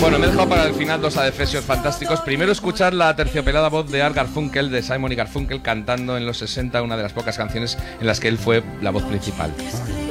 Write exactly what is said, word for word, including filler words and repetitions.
Bueno, me he dejado para el final dos adefesios fantásticos. Primero, escuchar la terciopelada voz de Art Garfunkel, de Simon y Garfunkel, cantando en los sesenta una de las pocas canciones en las que él fue la voz principal.